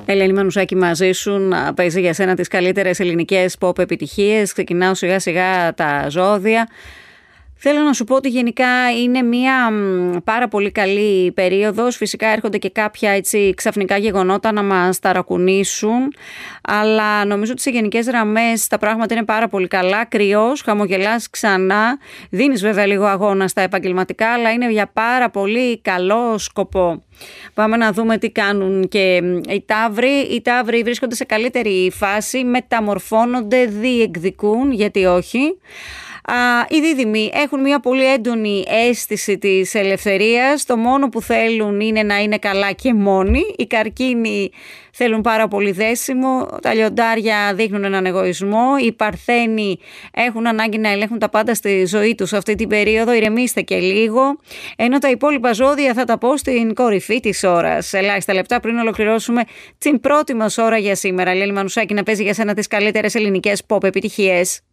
Ελένη Μανουσάκη μαζί σου, να παίζει για σένα τις καλύτερες ελληνικές pop επιτυχίες. Ξεκινάω σιγά σιγά τα ζώδια. Θέλω να σου πω ότι γενικά είναι μια πάρα πολύ καλή περίοδος. Φυσικά έρχονται και κάποια έτσι ξαφνικά γεγονότα να μας ταρακουνήσουν, αλλά νομίζω ότι σε γενικές γραμμές τα πράγματα είναι πάρα πολύ καλά. Κρυός, χαμογελάς ξανά, δίνεις βέβαια λίγο αγώνα στα επαγγελματικά, αλλά είναι για πάρα πολύ καλό σκοπό. Πάμε να δούμε τι κάνουν και οι Ταύροι. Οι Ταύροι βρίσκονται σε καλύτερη φάση, μεταμορφώνονται, διεκδικούν, γιατί όχι. Οι Δίδυμοι έχουν μια πολύ έντονη αίσθηση της ελευθερίας. Το μόνο που θέλουν είναι να είναι καλά και μόνοι. Οι Καρκίνοι θέλουν πάρα πολύ δέσιμο. Τα Λιοντάρια δείχνουν έναν εγωισμό. Οι Παρθένοι έχουν ανάγκη να ελέγχουν τα πάντα στη ζωή τους αυτή την περίοδο. Ηρεμήστε και λίγο. Ενώ τα υπόλοιπα ζώδια θα τα πω στην κορυφή της ώρας. Ελάχιστα λεπτά πριν ολοκληρώσουμε την πρώτη μας ώρα για σήμερα. Ελένη Μανουσάκη, να παίζει για σένα τις καλύτερες ελληνικές pop επιτυχίες.